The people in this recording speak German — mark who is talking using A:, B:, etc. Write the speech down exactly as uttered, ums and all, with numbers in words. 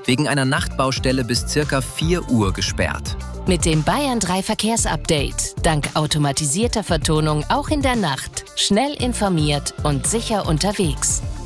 A: wegen einer Nachtbaustelle bis circa vier Uhr gesperrt.
B: Mit dem Bayern drei Verkehrsupdate, dank automatisierter Vertonung auch in der Nacht, schnell informiert und sicher unterwegs.